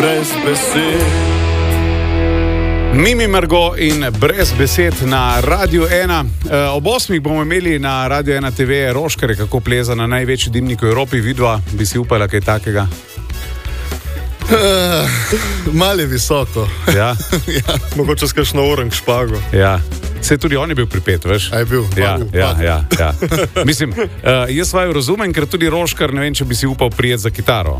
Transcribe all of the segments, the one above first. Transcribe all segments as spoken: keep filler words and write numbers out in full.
brez besed. Mimi Margo in brez besed na Radio ena. Ob osmih bomo imeli na Radio ena te ve Roškare, kako pleza na največji dimnik v Evropi. Vidva, bi si upala kaj takega? Uh, Malo je visoko. Ja? Ja, mogoče s kakšno orang špago. Ja. Se tudi on je bil pripet, veš? A je bil? Ja, Magu, ja, magu. ja, ja. Mislim, uh, jaz vaju razumem, ker tudi Roškar, ne vem, če bi si upal prijeti za kitaro.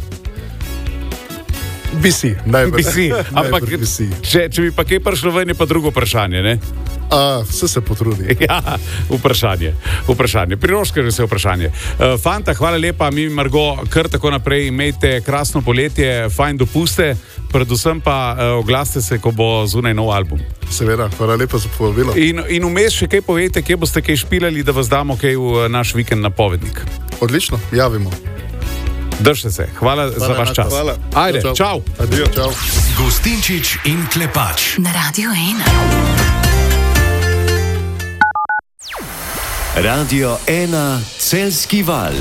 Bi si, najbolj. Bi si, ampak bi si. Če, če bi pa kaj prišlo ven, je pa drugo vprašanje, ne? A, vse se potrudi. Ja, vprašanje, vprašanje. Pri Roškarju se vprašanje. Uh, fanta, hvala lepa, mi Margo, kar tako naprej, imejte krasno poletje, fajn dopuste, predvsem pa uh, oglasite se, ko bo zunaj nov album. Seveda, hvala lepa za povabilo. In, in vmes še kaj povejte, kje boste kaj špilali, da vas damo kaj v naš vikend napovednik. Odlično, javimo. Držite se, hvala, hvala za vaš čas. Hvala. Ajde, čau. čau. Adijo, čau. Gostinčič in Klepač. Na Radio ena. Radio ena Celjski val.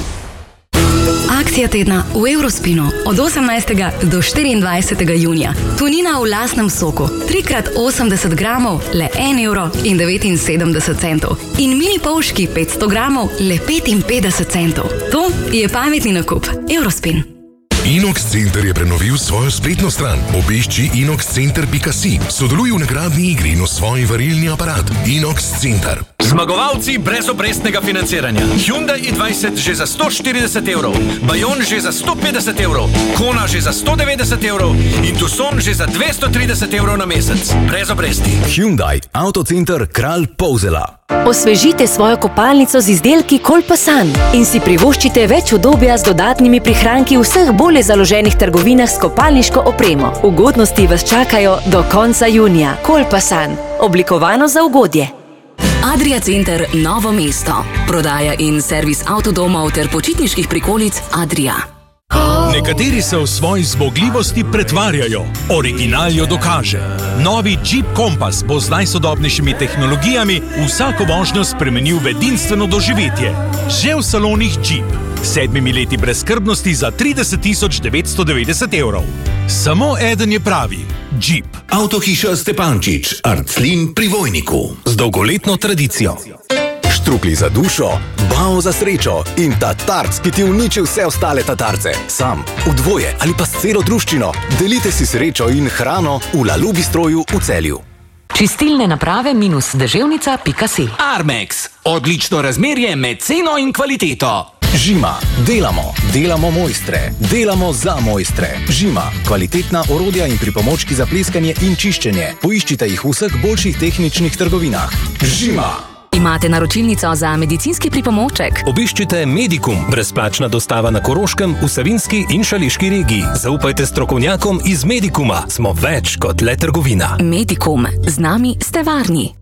Akcija tedna v Eurospinu od osemnajstega do štiriindvajsetega junija. Tunina v lastnem soku, tri krat osemdeset gramov, le en evro in devetinsedemdeset centov. In mini polški petsto gramov, le petinpetdeset centov. To je pametni nakup. Eurospin. Inox Center je prenovil svojo spletno stran. Obišči inox center pika si. Sodeluj v nagradni igri in osvoji varilni aparat. Inox Center. Zmagovalci brez obrestnega financiranja. Hyundai i dvajset že za sto štirideset evrov, Bayon že za sto petdeset evrov, Kona že za sto devetdeset evrov in Tucson že za dvesto trideset evrov na mesec. Brez obresti. Hyundai Autocenter Kralj Polzela. Osvežite svojo kopalnico z izdelki Kolpasan in si privoščite več udobja z dodatnimi prihranki v vseh bolje založenih trgovinah s kopalniško opremo. Ugodnosti vas čakajo do konca junija. Kolpasan. Oblikovano za ugodje. Adria Center Novo mesto. Prodaja in servis avtodomov ter počitniških prikolic Adria. Nekateri se v svoji zmogljivosti pretvarjajo, original jo dokaže. Novi Jeep Compass bo z najsodobnejšimi tehnologijami vsako vožnjo spremenil v edinstveno doživetje. Že v salonih Jeep. Sedmimi leti brezskrbnosti za trideset tisoč devetsto devetdeset evrov. Samo eden je pravi. Jeep. Avtohiša Stepančič, Arclin pri Vojniku. Z dolgoletno tradicijo. Štrukli za dušo, bao za srečo in tatarc, ki ti uniči vse ostale tatarce. Sam, v dvoje ali pa s celo druščino. Delite si srečo in hrano v Lalu Bistroju v Celju. Čistilne naprave minus deževnica pika si. Armex. Odlično razmerje med ceno in kvaliteto. Žima. Delamo. Delamo mojstre. Delamo za mojstre. Žima. Kvalitetna orodja in pripomočki za pleskanje in čiščenje. Poiščite jih v vseh boljših tehničnih trgovinah. Žima. Imate naročilnico za medicinski pripomoček? Obiščite Medikum, brezplačna dostava na Koroškem, v Savinjski in Šaleški regiji. Zaupajte strokovnjakom iz Medikuma, smo več kot le trgovina. Medikum, z nami ste varni.